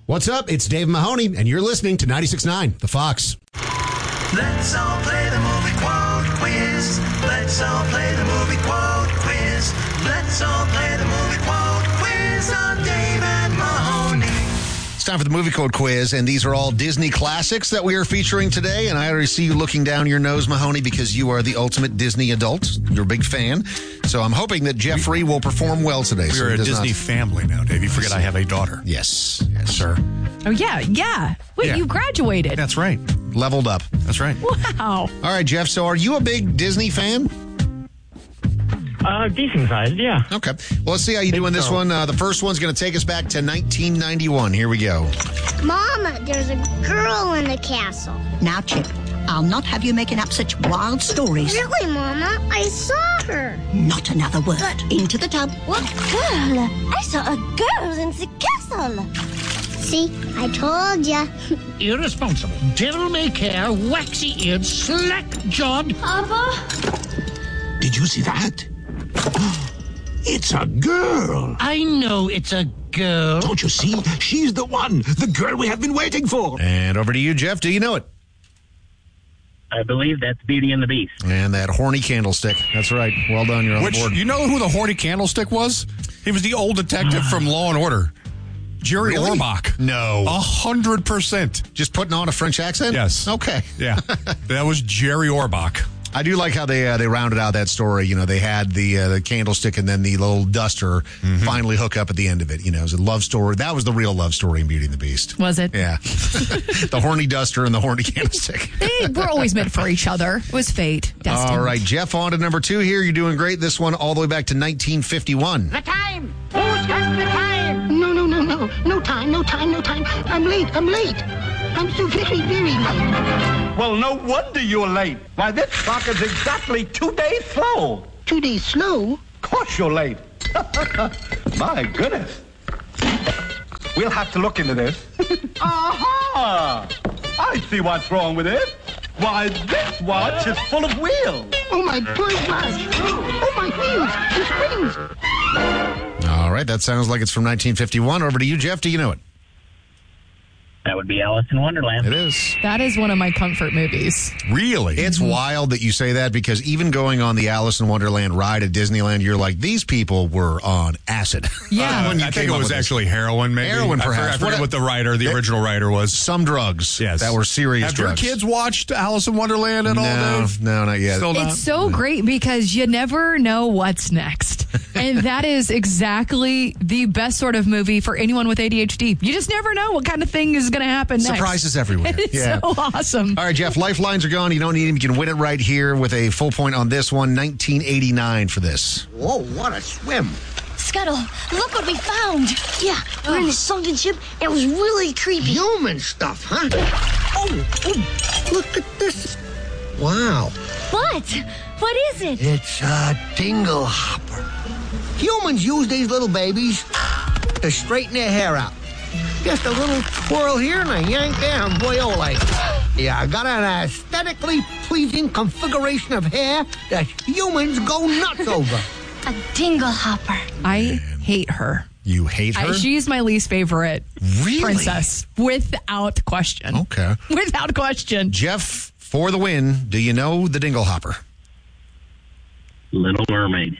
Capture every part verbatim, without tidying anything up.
What's up? It's Dave Mahoney, and you're listening to ninety-six point nine, The Fox. Let's all play the movie quote quiz. Let's all play the movie quote quiz. Let's all play the movie quote quiz on Dave and Mahoney. It's time for the movie quote quiz, and these are all Disney classics that we are featuring today. And I already see you looking down your nose, Mahoney, because you are the ultimate Disney adult. You're a big fan. So I'm hoping that Jeffrey will perform well today. We're so a Disney not... family now, Dave. You forget I have a daughter. Yes. Yes, sir. Oh, yeah, yeah. Wait, Yeah. you graduated. That's right. Leveled up. That's right. Wow. All right, Jeff, so are you a big Disney fan? Uh, decent sized, yeah. Okay. Well, let's see how you do in this so. one. Uh, the first one's going to take us back to nineteen ninety-one. Here we go. Mama, there's a girl in the castle. Now, Chip, I'll not have you making up such wild stories. Really, Mama? I saw her. Not another word. Into the tub. What girl? I saw a girl in the castle. See, I told ya. Irresponsible, devil-may-care, waxy-eared, slack-jawed. Papa? Did you see that? It's a girl. I know it's a girl. Don't you see? She's the one. The girl we have been waiting for. And over to you, Jeff. Do you know it? I believe that's Beauty and the Beast. And that horny candlestick. That's right. Well done. You're on Which, board. you know who the horny candlestick was? He was the old detective from Law and Order. Jerry Really? Orbach. No. A hundred percent. Just putting on a French accent? Yes. Okay. Yeah. That was Jerry Orbach. I do like how they uh, they rounded out that story. You know, they had the uh, the candlestick and then the little duster finally hook up at the end of it. You know, it was a love story. That was the real love story in Beauty and the Beast. Was it? Yeah. The horny duster and the horny candlestick. They were always meant for each other. It was fate. Destined. All right, Jeff, on to number two here. You're doing great. This one all the way back to nineteen fifty-one. The time! Who's got the time? No, no, no, no. No time, no time, no time. I'm late, I'm late. I'm so very, very late. Well, no wonder you're late. Why, this clock is exactly two days slow. Two days slow? Of course you're late. My goodness. We'll have to look into this. Aha! I see what's wrong with it. Why, this watch is full of wheels. Oh, my poor watch. Oh, my wheels. The springs. All right, that sounds like it's from nineteen fifty-one. Over to you, Jeff. Do you know it? That would be Alice in Wonderland. It is. That is one of my comfort movies. Really? It's wild that you say that because even going on the Alice in Wonderland ride at Disneyland, you're like, these people were on acid. Yeah. Uh, When you I came think it up was with this. actually heroin, maybe. Heroin, I forget- perhaps. I forget What- what the writer, the They- original writer was. Some drugs Yes. that were serious Have drugs. your kids watched Alice in Wonderland at all, No, Dave? no, not yet. Still not? It's so great because you never know what's next. And that is exactly the best sort of movie for anyone with A D H D. You just never know what kind of thing is going to happen next. Surprises everywhere. It is Yeah. so awesome. All right, Jeff, lifelines are gone. You don't need them. You can win it right here with a full point on this one. nineteen eighty-nine for this. Whoa, what a swim. Scuttle, look what we found. Yeah, we're in a sunken ship. It was really creepy. Human stuff, huh? Oh, oh, look at this. Wow. What? What is it? It's a dingle hopper. Humans use these little babies to straighten their hair out. Just a little twirl here and a yank there and boy, oh, like, yeah, I got an aesthetically pleasing configuration of hair that humans go nuts over. A dingle hopper. I hate her. You hate her? I, she's my least favorite Really? princess, without question. Okay. Without question. Jeff, for the win, do you know the Dingle Hopper? Little Mermaid.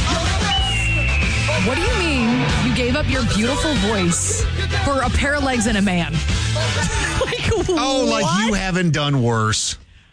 What do you mean you gave up your beautiful voice for a pair of legs and a man? Like, Oh, like what? you haven't done worse.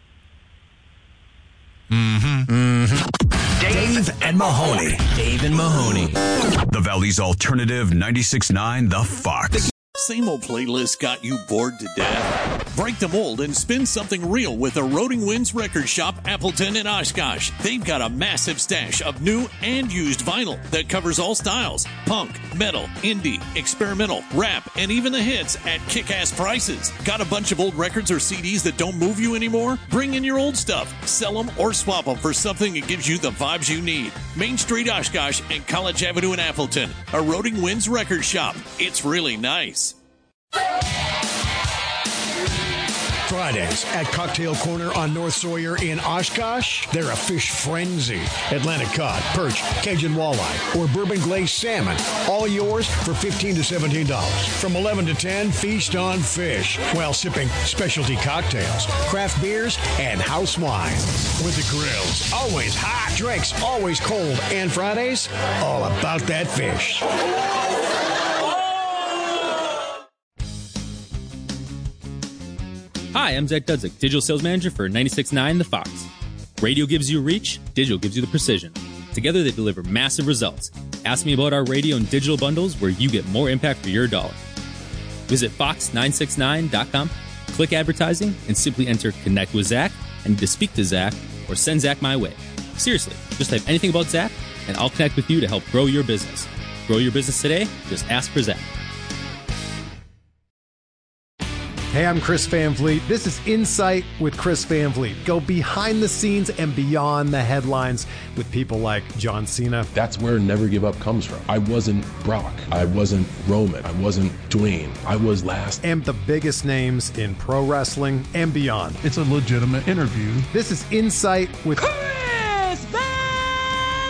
Dave and Mahoney. Dave and Mahoney. The Valley's alternative ninety-six point nine The Fox. Same old playlist got you bored to death? Break the mold and spin something real with Eroding Winds Record Shop, Appleton and Oshkosh. They've got a massive stash of new and used vinyl that covers all styles: punk, metal, indie, experimental, rap, and even the hits at kick-ass prices. Got a bunch of old records or C Ds that don't move you anymore? Bring in your old stuff, sell them, or swap them for something that gives you the vibes you need. Main Street, Oshkosh, and College Avenue in Appleton. Eroding Winds Record Shop. It's really nice. Fridays at Cocktail Corner on North Sawyer in Oshkosh, they're a fish frenzy. Atlantic cod, perch, Cajun walleye, or bourbon glazed salmon, all yours for fifteen to seventeen dollars. From eleven to ten, feast on fish while sipping specialty cocktails, craft beers, and house wines. With the grills always hot, drinks always cold, and Fridays, all about that fish. Hi, I'm Zach Dudzik, Digital Sales Manager for ninety-six point nine The Fox. Radio gives you reach, digital gives you the precision. Together they deliver massive results. Ask me about our radio and digital bundles where you get more impact for your dollar. Visit fox nine six nine dot com, click advertising, and simply enter Connect with Zach, and to speak to Zach, or send Zach my way. Seriously, just type anything about Zach, and I'll connect with you to help grow your business. Grow your business today? Just ask for Zach. Hey, I'm Chris Van Vliet. This is Insight with Chris Van Vliet. Go behind the scenes and beyond the headlines with people like John Cena. That's where Never Give Up comes from. I wasn't Brock. I wasn't Roman. I wasn't Dwayne. I was last. And the biggest names in pro wrestling and beyond. It's a legitimate interview. This is Insight with Chris Van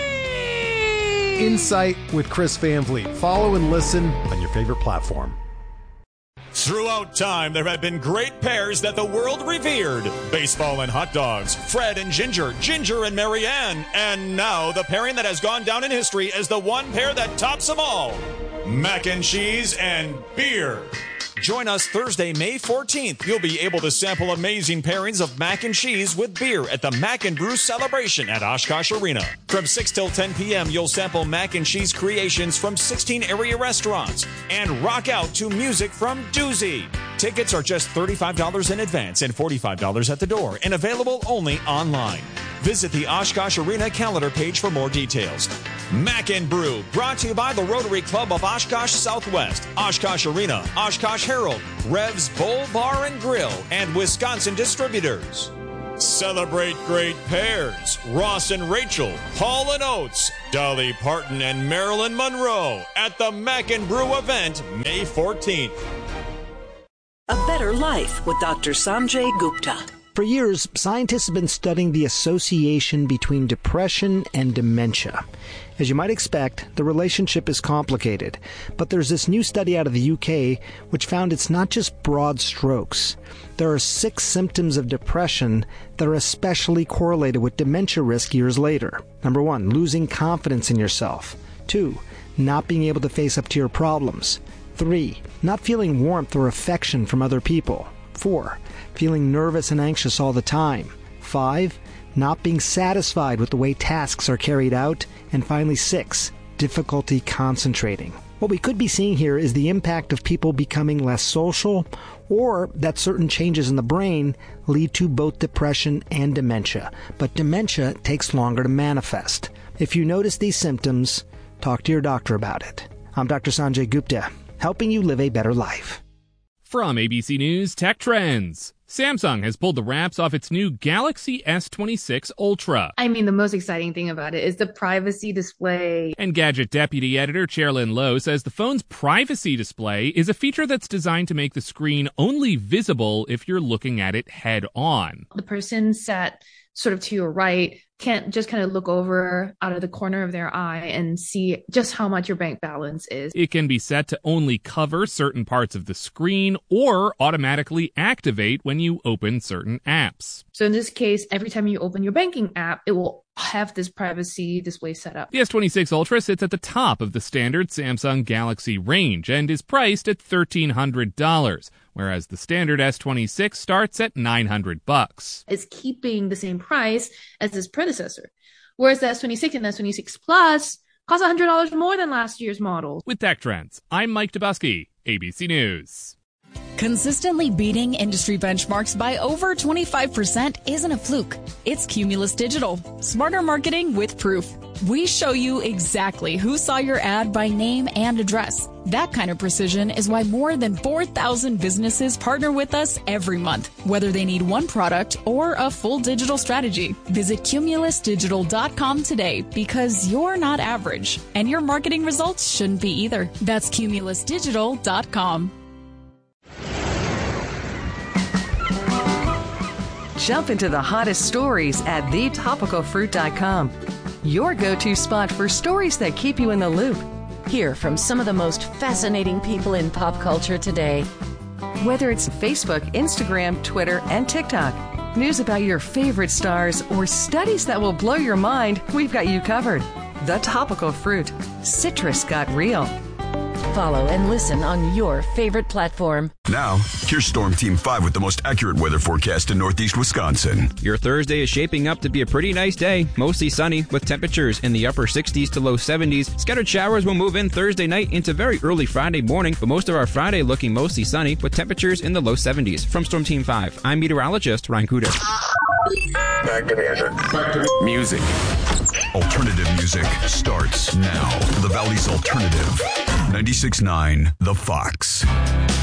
Vliet! Insight with Chris Van Vliet. Follow and listen on your favorite platform. Throughout time, there have been great pairs that the world revered. Baseball and hot dogs, Fred and Ginger, Ginger and Marianne, and now the pairing that has gone down in history as the one pair that tops them all, mac and cheese and beer. Join us Thursday, May fourteenth. You'll be able to sample amazing pairings of mac and cheese with beer at the Mac and Brew Celebration at Oshkosh Arena. From six till ten p.m., you'll sample mac and cheese creations from sixteen area restaurants and rock out to music from Doozy. Tickets are just thirty-five dollars in advance and forty-five dollars at the door and available only online. Visit the Oshkosh Arena calendar page for more details. Mac and Brew, brought to you by the Rotary Club of Oshkosh Southwest, Oshkosh Arena, Oshkosh Herald, Rev's Bowl Bar and Grill, and Wisconsin Distributors. Celebrate great pairs. Ross and Rachel, Hall and Oates, Dolly Parton and Marilyn Monroe at the Mac and Brew event May fourteenth. A Better Life with Doctor Sanjay Gupta. For years, scientists have been studying the association between depression and dementia. As you might expect, the relationship is complicated, but there's this new study out of the U K which found it's not just broad strokes. There are six symptoms of depression that are especially correlated with dementia risk years later. Number one, losing confidence in yourself. Two, not being able to face up to your problems. Three, not feeling warmth or affection from other people. Four, feeling nervous and anxious all the time. Five, not being satisfied with the way tasks are carried out. And finally, six, difficulty concentrating. What we could be seeing here is the impact of people becoming less social, or that certain changes in the brain lead to both depression and dementia. But dementia takes longer to manifest. If you notice these symptoms, talk to your doctor about it. I'm Doctor Sanjay Gupta, helping you live a better life. From A B C News Tech Trends. Samsung has pulled the wraps off its new Galaxy S twenty-six Ultra. I mean, the most exciting thing about it is the privacy display. And Gadget Deputy Editor Chairlyn Lowe says the phone's privacy display is a feature that's designed to make the screen only visible if you're looking at it head on. The person sat sort of to your right can't just kind of look over out of the corner of their eye and see just how much your bank balance is. It can be set to only cover certain parts of the screen or automatically activate when you open certain apps. So in this case, every time you open your banking app, it will have this privacy display set up. The S twenty-six Ultra sits at the top of the standard Samsung Galaxy range and is priced at thirteen hundred dollars, whereas the standard S twenty-six starts at nine hundred bucks. It's keeping the same price as its predecessor, whereas the S twenty-six and S twenty-six Plus cost one hundred dollars more than last year's model. With Tech Trends, I'm Mike Dubusky, A B C News. Consistently beating industry benchmarks by over twenty-five percent isn't a fluke. It's Cumulus Digital. Smarter marketing with proof. We show you exactly who saw your ad by name and address. That kind of precision is why more than four thousand businesses partner with us every month, whether they need one product or a full digital strategy. Visit cumulus digital dot com today because you're not average, and your marketing results shouldn't be either. That's cumulus digital dot com. Jump into the hottest stories at the topical fruit dot com. Your go-to spot for stories that keep you in the loop. Hear from some of the most fascinating people in pop culture today. Whether it's Facebook, Instagram, Twitter, and TikTok, news about your favorite stars, or studies that will blow your mind, we've got you covered. The Topical Fruit. Citrus got real. Follow and listen on your favorite platform. Now, here's Storm Team five with the most accurate weather forecast in Northeast Wisconsin. Your Thursday is shaping up to be a pretty nice day. Mostly sunny with temperatures in the upper sixties to low seventies. Scattered showers will move in Thursday night into very early Friday morning, but most of our Friday looking mostly sunny with temperatures in the low seventies. From Storm Team five, I'm meteorologist Ryan Cooter. Back to music. Back to music. Alternative music starts now. The Valley's Alternative. ninety-six point nine The Fox.